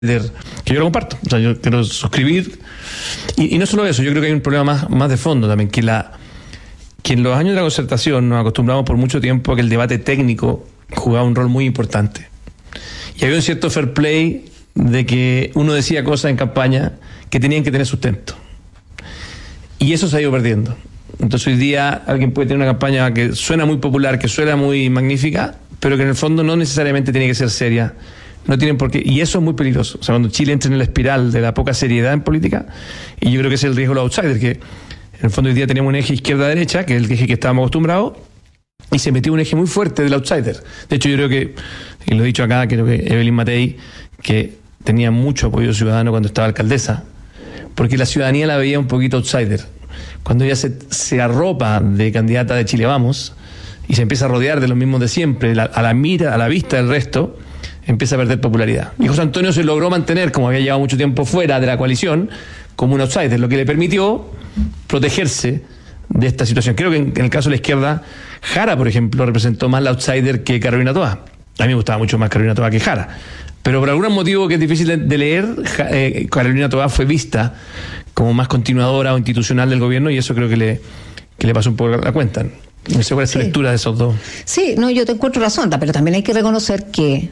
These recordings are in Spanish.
que yo lo comparto. O sea, yo quiero suscribir. Y no solo eso, yo creo que hay un problema más de fondo también, que en los años de la concertación nos acostumbramos por mucho tiempo a que el debate técnico jugaba un rol muy importante. Y había un cierto fair play de que uno decía cosas en campaña que tenían que tener sustento. Y eso se ha ido perdiendo. Entonces hoy día alguien puede tener una campaña que suena muy popular, que suena muy magnífica, pero que en el fondo no necesariamente tiene que ser seria. No tienen por qué, y eso es muy peligroso. O sea, cuando Chile entra en la espiral de la poca seriedad en política, y yo creo que ese es el riesgo de los outsiders, que en el fondo hoy día tenemos un eje izquierda-derecha, que es el eje que estábamos acostumbrados, y se metió un eje muy fuerte del outsider. De hecho, yo creo que, y lo he dicho acá, creo que Evelyn Matei, que tenía mucho apoyo ciudadano cuando estaba alcaldesa, porque la ciudadanía la veía un poquito outsider. Cuando ella se arropa de candidata de Chile Vamos, y se empieza a rodear de los mismos de siempre, a la vista del resto, empieza a perder popularidad. Y José Antonio se logró mantener, como había llevado mucho tiempo fuera de la coalición, como un outsider, lo que le permitió protegerse de esta situación. Creo que en el caso de la izquierda, Jara, por ejemplo, representó más la outsider que Carolina Toá. A mí me gustaba mucho más Carolina Toá que Jara. Pero por algún motivo que es difícil de leer, Carolina Toá fue vista como más continuadora o institucional del gobierno, y eso creo que le pasó un poco la cuenta. No sé cuál es la lectura de esos dos. Sí, no, yo te encuentro razón, pero también hay que reconocer que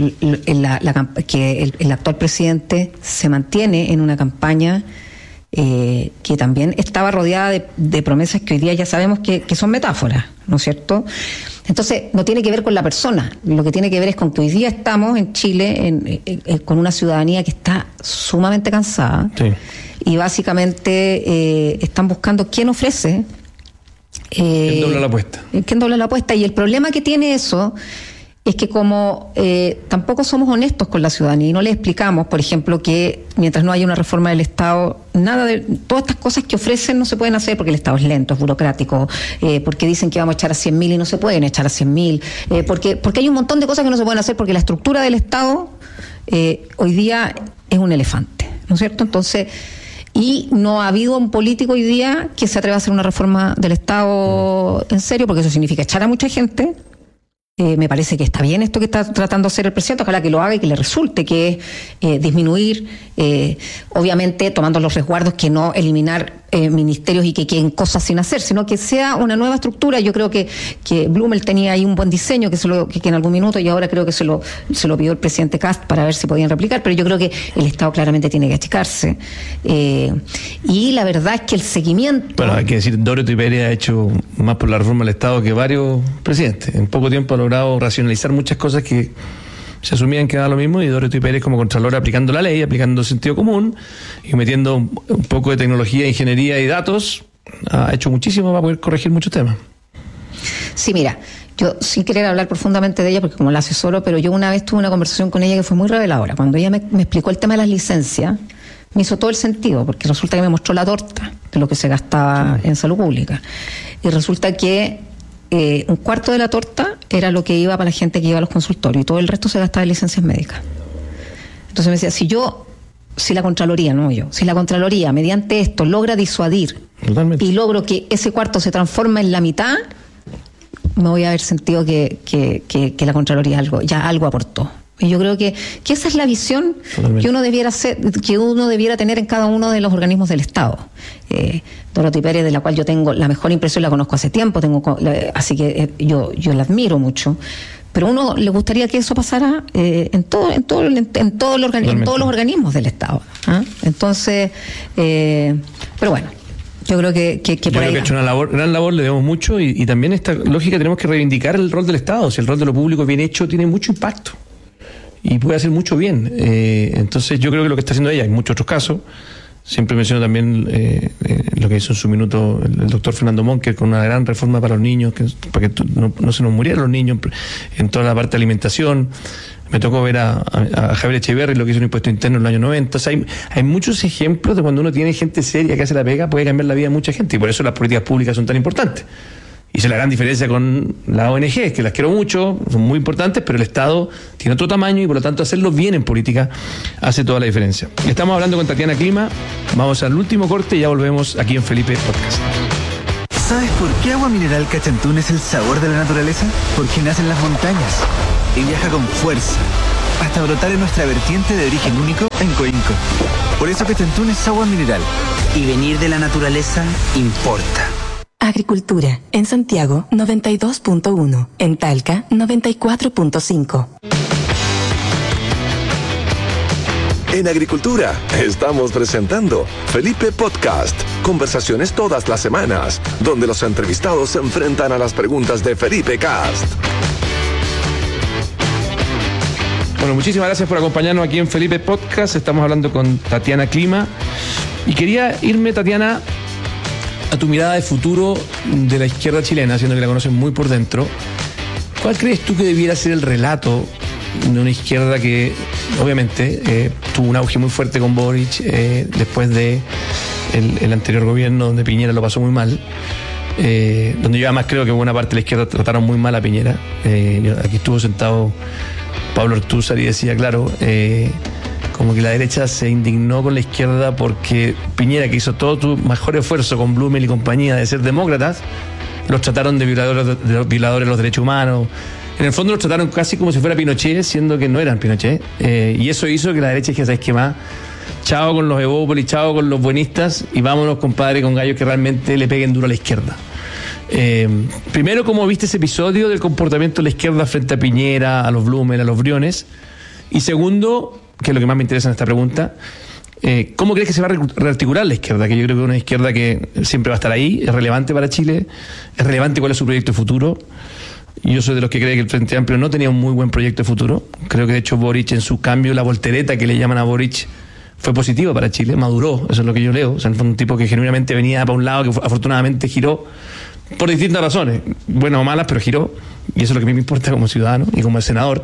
el actual presidente se mantiene en una campaña que también estaba rodeada de promesas que hoy día ya sabemos que son metáforas, ¿no es cierto? Entonces, no tiene que ver con la persona, lo que tiene que ver es con que hoy día estamos en Chile con una ciudadanía que está sumamente cansada, sí, y básicamente están buscando quién ofrece. ¿Quién dobla la apuesta? ¿Quién dobla la apuesta? Y el problema que tiene eso es que como tampoco somos honestos con la ciudadanía y no le explicamos, por ejemplo, que mientras no haya una reforma del Estado, nada de todas estas cosas que ofrecen no se pueden hacer porque el Estado es lento, es burocrático, porque dicen que vamos a echar a 100.000 y no se pueden echar a 100.000, porque hay un montón de cosas que no se pueden hacer porque la estructura del Estado hoy día es un elefante, ¿no es cierto? Entonces, y no ha habido un político hoy día que se atreva a hacer una reforma del Estado en serio, porque eso significa echar a mucha gente. Me parece que está bien esto que está tratando de hacer el presidente, ojalá que lo haga y que le resulte, que es disminuir, obviamente tomando los resguardos, que no eliminar ministerios y que queden cosas sin hacer, sino que sea una nueva estructura. Yo creo que Blumel tenía ahí un buen diseño que en algún minuto, y ahora creo que se lo pidió el presidente Kast para ver si podían replicar, pero yo creo que el Estado claramente tiene que achicarse. Y la verdad es que el seguimiento... Bueno, hay que decir, Dorothy Pérez ha hecho más por la reforma del Estado que varios presidentes. En poco tiempo ha logrado racionalizar muchas cosas que se asumían que era lo mismo, y Dorothy Pérez como Contralora aplicando la ley, aplicando sentido común y metiendo un poco de tecnología, ingeniería y datos, ha hecho muchísimo para poder corregir muchos temas. Sí, mira, yo sin querer hablar profundamente de ella, porque como la asesoro, pero yo una vez tuve una conversación con ella que fue muy reveladora. Cuando ella me explicó el tema de las licencias, me hizo todo el sentido, porque resulta que me mostró la torta de lo que se gastaba en salud pública. Y resulta que un cuarto de la torta era lo que iba para la gente que iba a los consultorios y todo el resto se gastaba en licencias médicas. Entonces me decía, si la Contraloría mediante esto logra disuadir totalmente, y logro que ese cuarto se transforme en la mitad, me voy a haber sentido que la Contraloría algo aportó. Y yo creo que esa es la visión que uno debiera tener en cada uno de los organismos del Estado. Dorothy Pérez, de la cual yo tengo la mejor impresión, la conozco hace tiempo, así que yo la admiro mucho. Pero a uno le gustaría que eso pasara en todos los organismos del Estado. Entonces, pero bueno. Yo creo que por ahí. Creo que ha hecho una gran labor, le debemos mucho, y también esta lógica tenemos que reivindicar el rol del Estado. Si el rol de lo público bien hecho tiene mucho impacto y puede hacer mucho bien. Entonces yo creo que lo que está haciendo ella, en muchos otros casos, siempre menciono también lo que hizo en su minuto el doctor Fernando Monker con una gran reforma para los niños, para que no se nos murieran los niños en toda la parte de alimentación. Me tocó ver a Javier Echeverri lo que hizo en impuesto interno en los años 90. O sea, hay muchos ejemplos de cuando uno tiene gente seria que hace la pega, puede cambiar la vida de mucha gente, y por eso las políticas públicas son tan importantes. Y esa es la gran diferencia con las ONG, que las quiero mucho, son muy importantes, pero el Estado tiene otro tamaño y por lo tanto hacerlo bien en política hace toda la diferencia. Estamos hablando con Tatiana Klima, vamos al último corte y ya volvemos aquí en Felipe Podcast. ¿Sabes por qué Agua Mineral Cachantún es el sabor de la naturaleza? Porque nace en las montañas y viaja con fuerza, hasta brotar en nuestra vertiente de origen único en Coinco. Por eso que Tentún es agua mineral. Y venir de la naturaleza importa. Agricultura, en Santiago 92.1, en Talca 94.5. En Agricultura estamos presentando Felipe Podcast, conversaciones todas las semanas, donde los entrevistados se enfrentan a las preguntas de Felipe Cast. Bueno, muchísimas gracias por acompañarnos aquí en Felipe Podcast. Estamos hablando con Tatiana Klima y quería irme, Tatiana, a tu mirada de futuro de la izquierda chilena, siendo que la conoces muy por dentro. ¿Cuál crees tú que debiera ser el relato de una izquierda que obviamente tuvo un auge muy fuerte con Boric después de el anterior gobierno donde Piñera lo pasó muy mal, donde yo además creo que buena parte de la izquierda trataron muy mal a Piñera? Aquí estuvo sentado Pablo Ortúzar y decía, claro, como que la derecha se indignó con la izquierda porque Piñera, que hizo todo su mejor esfuerzo con Blumel y compañía de ser demócratas, los trataron de violadores de los derechos humanos. En el fondo los trataron casi como si fuera Pinochet, siendo que no eran Pinochet. Y eso hizo que la derecha dijera, ¿sabes qué más? Chao con los evópolis, chao con los buenistas y vámonos, compadre, con gallos que realmente le peguen duro a la izquierda. Primero, ¿cómo viste ese episodio del comportamiento de la izquierda frente a Piñera, a los Blumel, a los Briones? Y segundo, que es lo que más me interesa en esta pregunta, ¿cómo crees que se va a rearticular la izquierda? Que yo creo que es una izquierda que siempre va a estar ahí, es relevante para Chile, es relevante cuál es su proyecto de futuro. Yo soy de los que cree que el Frente Amplio no tenía un muy buen proyecto de futuro. Creo que de hecho Boric, en su cambio, la voltereta que le llaman a Boric, fue positiva para Chile, maduró, eso es lo que yo leo. O sea, fue un tipo que genuinamente venía para un lado, que afortunadamente giró por distintas razones, buenas o malas, pero giró, y eso es lo que a mí me importa como ciudadano y como senador.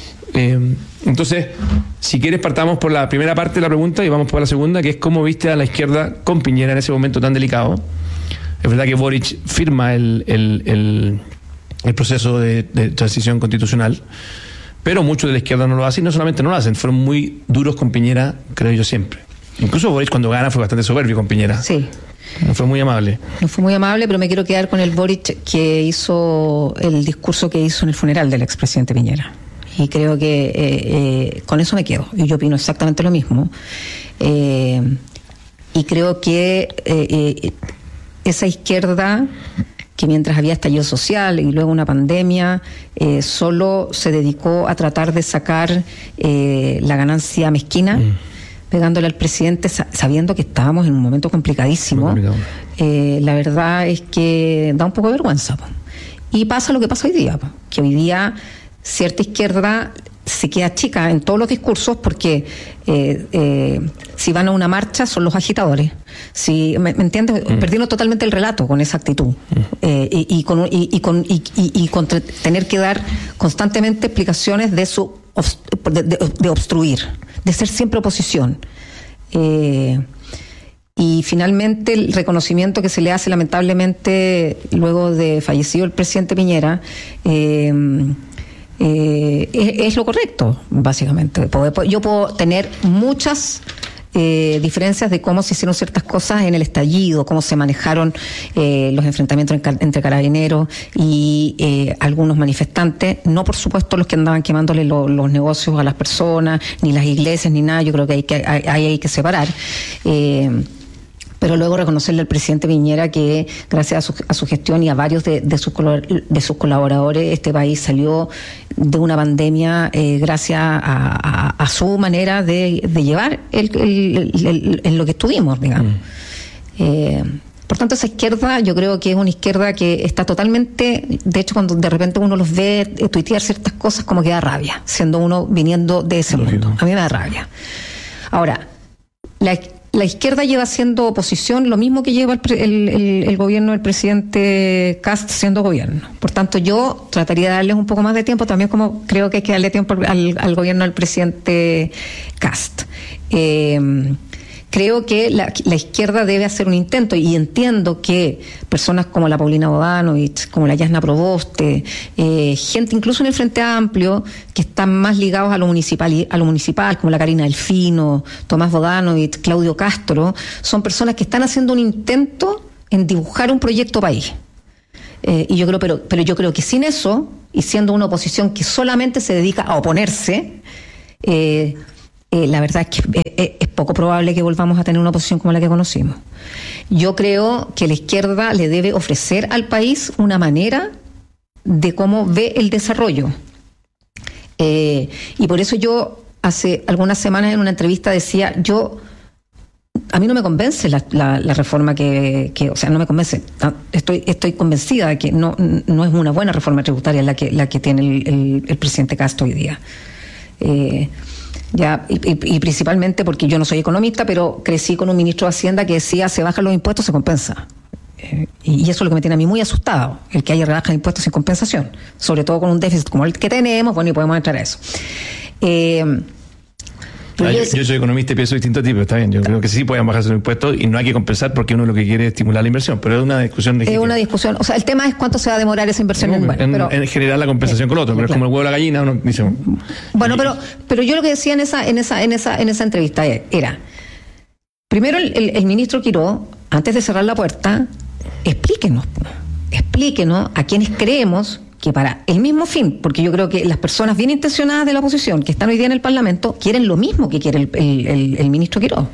Entonces, si quieres, partamos por la primera parte de la pregunta y vamos por la segunda, que es cómo viste a la izquierda con Piñera en ese momento tan delicado. Es verdad que Boric firma el proceso de transición constitucional, pero muchos de la izquierda no lo hacen, y no solamente no lo hacen, fueron muy duros con Piñera, creo yo siempre. Incluso Boric cuando gana fue bastante soberbio con Piñera. Sí. No fue muy amable. No fue muy amable, pero me quiero quedar con el Boric que hizo el discurso que hizo en el funeral del expresidente Piñera. Y creo que con eso me quedo. Y yo opino exactamente lo mismo. Y creo que esa izquierda que mientras había estallido social y luego una pandemia, solo se dedicó a tratar de sacar la ganancia mezquina, pegándole al presidente, sabiendo que estábamos en un momento complicadísimo. La verdad es que da un poco de vergüenza. Y pasa lo que pasa hoy día, que hoy día cierta izquierda se queda chica en todos los discursos porque si van a una marcha son los agitadores. Si ¿me entiendes? Perdieron totalmente el relato con esa actitud y con tener que dar constantemente explicaciones de obstruir, de ser siempre oposición. Y finalmente el reconocimiento que se le hace lamentablemente luego de fallecido el presidente Piñera es lo correcto, básicamente. Yo puedo tener muchas diferencias de cómo se hicieron ciertas cosas en el estallido, cómo se manejaron los enfrentamientos entre carabineros y algunos manifestantes, no por supuesto los que andaban quemándole los negocios a las personas, ni las iglesias, ni nada. Yo creo que hay que separar. Pero luego reconocerle al presidente Piñera que gracias a su gestión y a varios de sus colaboradores, este país salió de una pandemia gracias a su manera de llevar en lo que estuvimos, digamos. Por tanto, esa izquierda yo creo que es una izquierda que está totalmente, de hecho cuando de repente uno los ve tuitear ciertas cosas, como que da rabia, siendo uno viniendo de ese mundo. A mí me da rabia. Ahora, la izquierda lleva siendo oposición lo mismo que lleva el gobierno del presidente Cast siendo gobierno. Por tanto, yo trataría de darles un poco más de tiempo, también como creo que hay que darle tiempo al gobierno del presidente Cast. Creo que la izquierda debe hacer un intento, y entiendo que personas como la Paulina Bodanovich, como la Yasna Proboste, gente incluso en el Frente Amplio, que están más ligados a lo municipal, como la Karina Delfino, Tomás Bodanovich, Claudio Castro, son personas que están haciendo un intento en dibujar un proyecto país. Y yo creo, pero yo creo que sin eso, y siendo una oposición que solamente se dedica a oponerse, la verdad es que es poco probable que volvamos a tener una oposición como la que conocimos. Yo creo que la izquierda le debe ofrecer al país una manera de cómo ve el desarrollo. Y por eso yo hace algunas semanas en una entrevista decía, a mí no me convence la reforma o sea, no me convence. Estoy convencida de que no es una buena reforma tributaria la que tiene el presidente Castro hoy día. Y principalmente porque yo no soy economista, pero crecí con un ministro de Hacienda que decía, se bajan los impuestos, se compensa. Y eso es lo que me tiene a mí muy asustado, el que haya rebajas de impuestos sin compensación, sobre todo con un déficit como el que tenemos, bueno, y podemos entrar a eso. Yo soy economista y pienso distinto a ti, pero está bien. Yo creo que sí pueden bajarse los impuestos y no hay que compensar porque uno lo que quiere es estimular la inversión, pero es una discusión legítima. Es una discusión, o sea, el tema es cuánto se va a demorar esa inversión en generar la compensación con lo otro, pero claro. Es como el huevo de la gallina, uno dice. Bueno, pero yo lo que decía en esa entrevista era, primero el ministro Quiró, antes de cerrar la puerta, explíquenos a quienes creemos que para el mismo fin, porque yo creo que las personas bien intencionadas de la oposición que están hoy día en el Parlamento quieren lo mismo que quiere el ministro Quiró.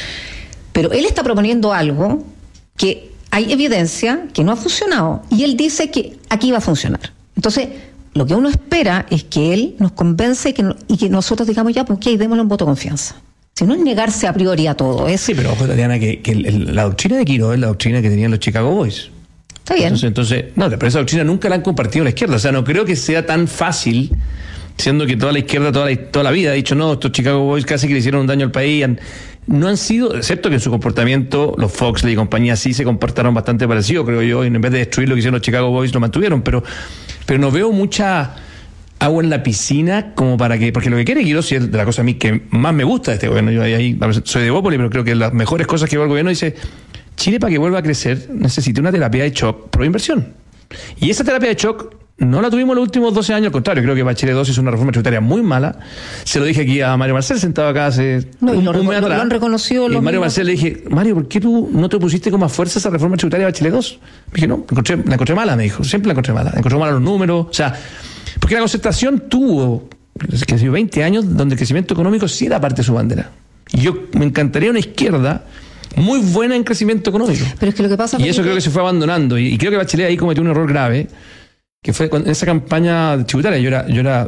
Pero él está proponiendo algo que hay evidencia que no ha funcionado y él dice que aquí va a funcionar. Entonces, lo que uno espera es que él nos convence y que nosotros digamos ya, pues ok, démosle un voto de confianza. Si no es negarse a priori a todo. Sí, pero ojo, Tatiana, que la doctrina de Quiró es la doctrina que tenían los Chicago Boys. Está bien. Entonces, pero esa doctrina nunca la han compartido la izquierda. O sea, no creo que sea tan fácil, siendo que toda la izquierda toda la vida ha dicho, no, estos Chicago Boys casi que le hicieron un daño al país. No han sido, excepto que en su comportamiento, los Foxley y compañía sí se comportaron bastante parecido, creo yo, y en vez de destruir lo que hicieron los Chicago Boys, lo mantuvieron. Pero no veo mucha agua en la piscina como para que, porque lo que quiere Quirós, y es de la cosa a mí que más me gusta de este gobierno, yo ahí soy de Bópoli, pero creo que las mejores cosas que va el gobierno dice, Chile para que vuelva a crecer necesita una terapia de shock pro inversión. Y esa terapia de shock no la tuvimos los últimos 12 años, al contrario, creo que Bachelet 2 hizo una reforma tributaria muy mala. Se lo dije aquí a Mario Marcel, sentado acá hace un mes atrás. Lo han reconocido. Y Mario Marcel le dije, Mario, ¿por qué tú no te opusiste con más fuerza a esa reforma tributaria de Bachelet 2? Me dije, no, la encontré mala, me dijo, siempre la encontré mala. Encontré mala los números, o sea, porque la concertación tuvo, que 20 años donde el crecimiento económico sí era parte de su bandera. Y yo me encantaría una izquierda muy buena en crecimiento económico. Pero es que lo que pasa, y eso creo que se fue abandonando. Y creo que Bachelet ahí cometió un error grave, que fue en esa campaña tributaria. Yo era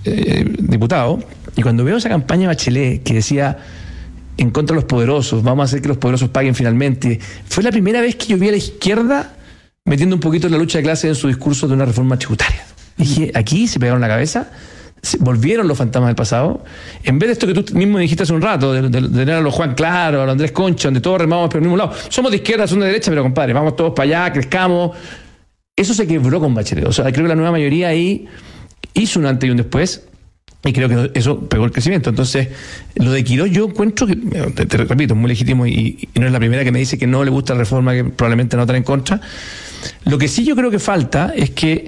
diputado, y cuando veo esa campaña de Bachelet que decía en contra de los poderosos, vamos a hacer que los poderosos paguen finalmente, fue la primera vez que yo vi a la izquierda metiendo un poquito en la lucha de clases en su discurso de una reforma tributaria. Dije, aquí se pegaron la cabeza, volvieron los fantasmas del pasado, en vez de esto que tú mismo dijiste hace un rato, de tener a los Juan Claro, a los Andrés Concha, donde todos remamos por el mismo lado. Somos de izquierda, son de derecha, pero compadre, vamos todos para allá, crezcamos. Eso se quebró con Bachelet. O sea, creo que la nueva mayoría ahí hizo un antes y un después, y creo que eso pegó el crecimiento. Entonces, lo de Quirós yo encuentro que, te repito, es muy legítimo y no es la primera que me dice que no le gusta la reforma, que probablemente no estará en contra. Lo que sí yo creo que falta es que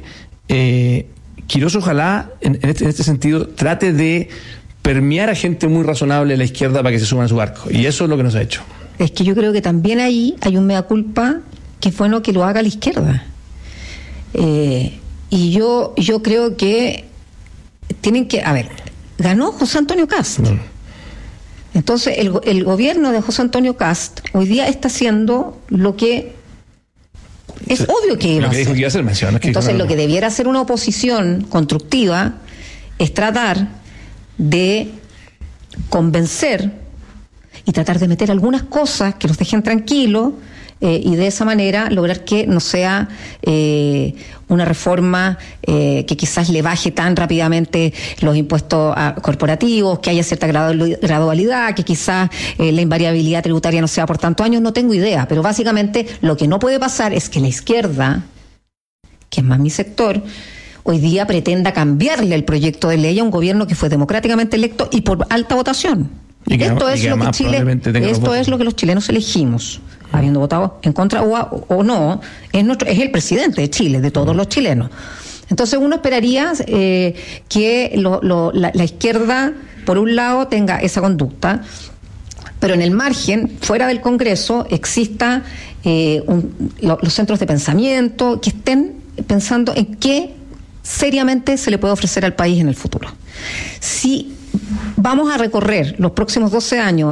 Quirós ojalá en este sentido trate de permear a gente muy razonable de la izquierda para que se suban a su barco, y eso es lo que nos ha hecho. Es que yo creo que también ahí hay un mea culpa que es bueno que lo haga la izquierda, y yo creo que tienen que, ganó José Antonio Cast. Entonces el gobierno de José Antonio Cast hoy día está haciendo lo que es obvio que iba a hacer. Entonces, lo que debiera hacer una oposición constructiva es tratar de convencer y tratar de meter algunas cosas que los dejen tranquilos, y de esa manera lograr que no sea una reforma que quizás le baje tan rápidamente los impuestos corporativos, que haya cierta gradualidad, que quizás la invariabilidad tributaria no sea por tantos años, no tengo idea, pero básicamente lo que no puede pasar es que la izquierda, que es más mi sector, hoy día pretenda cambiarle el proyecto de ley a un gobierno que fue democráticamente electo y por alta votación. Esto es lo que los chilenos elegimos, habiendo votado en contra o no, es el presidente de Chile, de todos los chilenos. Entonces uno esperaría que la izquierda, por un lado, tenga esa conducta, pero en el margen, fuera del Congreso, exista los centros de pensamiento que estén pensando en qué seriamente se le puede ofrecer al país en el futuro. Si vamos a recorrer los próximos 12 años